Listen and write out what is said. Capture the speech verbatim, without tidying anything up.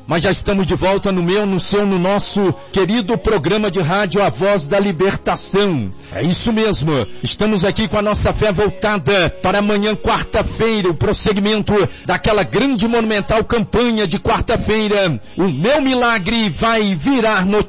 mas já estamos de volta no meu, no seu, no nosso querido programa de rádio A Voz da Libertação. É isso mesmo, estamos aqui com a nossa fé voltada para amanhã, quarta-feira, o prosseguimento daquela grande e monumental campanha de quarta-feira. O meu milagre vai virar notícia.